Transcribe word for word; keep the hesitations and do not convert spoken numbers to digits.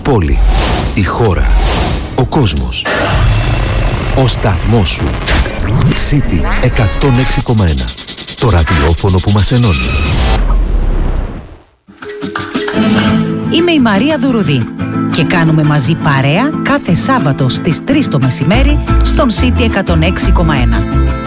πόλη, η χώρα, ο κόσμος. Ο σταθμός σου. City εκατόν έξι κόμμα ένα. Το ραδιόφωνο που μας ενώνει. Είμαι η Μαρία Δουρουδή και κάνουμε μαζί παρέα κάθε Σάββατο στις τρεις το μεσημέρι στον City εκατόν έξι κόμμα ένα.